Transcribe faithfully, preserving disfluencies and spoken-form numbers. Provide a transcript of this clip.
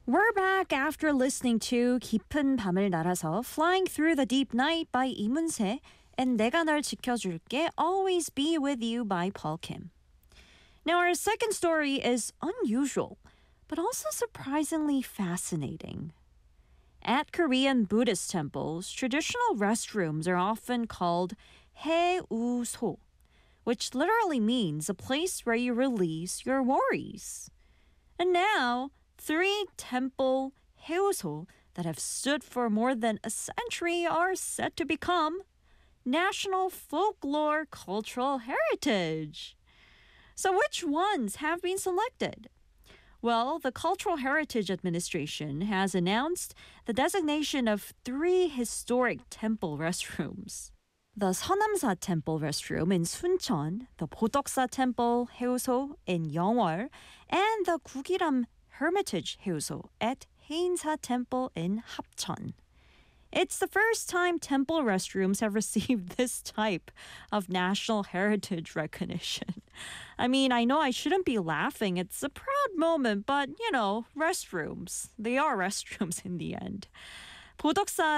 We're back after listening to 깊은 밤을 날아서 Flying Through the Deep Night by 이문세 and 내가 널 지켜줄게 Always Be With You by Paul Kim. Now our second story is unusual, but also surprisingly fascinating. At Korean Buddhist temples, traditional restrooms are often called 해우소, which literally means a place where you release your worries. And now, three temple 해우소 that have stood for more than a century are set to become National Folklore Cultural Heritage. So which ones have been selected? Well, the Cultural Heritage Administration has announced the designation of three historic temple restrooms. The Seonamsa Temple restroom in Suncheon, the Bodoksa Temple 해우소 in Yeongwol, and the Gugiram Hermitage 해우소 at Haeinsa Temple in Hapcheon. It's the first time temple restrooms have received this type of national heritage recognition. I mean, I know I shouldn't be laughing. It's a proud moment, but, you know, restrooms. They are restrooms in the end. Bodoksa